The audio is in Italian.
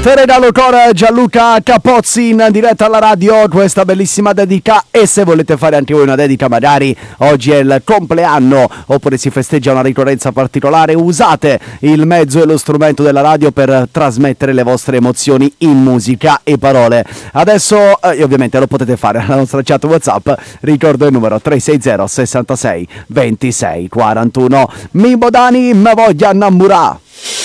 Te regalo con Gianluca Capozzi in diretta alla radio questa bellissima dedica, e se volete fare anche voi una dedica, magari oggi è il compleanno oppure si festeggia una ricorrenza particolare, usate il mezzo e lo strumento della radio per trasmettere le vostre emozioni in musica e parole. Adesso ovviamente lo potete fare alla nostra chat WhatsApp, ricordo il numero 360 66 26 41. Mimmo Dani, me voglia innamorare.